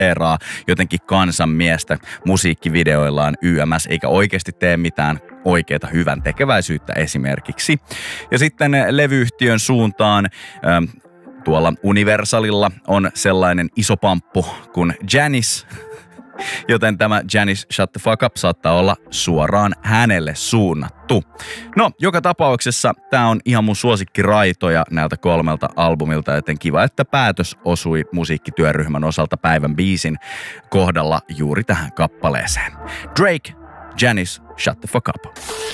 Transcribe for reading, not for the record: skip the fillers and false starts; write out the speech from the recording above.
poseeraa jotenkin kansanmiestä musiikkivideoillaan YMS, eikä oikeasti tee mitään oikeata hyvän tekeväisyyttä esimerkiksi. Ja sitten levyyhtiön suuntaan tuolla Universalilla on sellainen iso pamppu kuin Janis, joten tämä Janis Shut the Fuck Up saattaa olla suoraan hänelle suunnattu. No, joka tapauksessa tää on ihan mun suosikkiraitoja näiltä 3 albumilta, joten kiva, että päätös osui musiikkityöryhmän osalta päivän biisin kohdalla juuri tähän kappaleeseen. Drake, Janis Shut the Fuck Up.